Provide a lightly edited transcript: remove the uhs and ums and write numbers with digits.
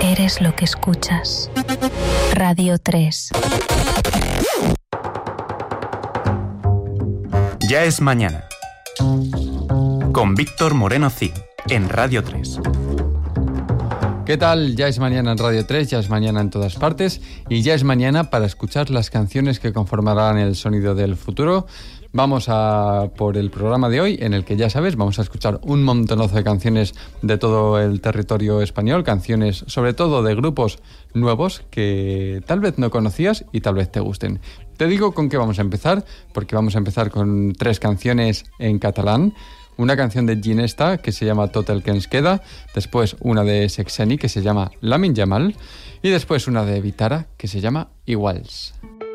Eres lo que escuchas. Radio 3. Ya es mañana. Con Víctor Moreno Cid, en Radio 3. ¿Qué tal? Ya es mañana en Radio 3, ya es mañana en todas partes y ya es mañana para escuchar las canciones que conformarán el sonido del futuro. Vamos a por el programa de hoy, en el que ya sabes, vamos a escuchar un montonazo de canciones de todo el territorio español, canciones sobre todo de grupos nuevos que tal vez no conocías y tal vez te gusten. Te digo con qué vamos a empezar, porque vamos a empezar con 3 canciones en catalán. Una canción de Ginesta que se llama Tot el que ens queda, después una de Sexeni que se llama Lamin Jamal y después una de Vitara que se llama Iguals.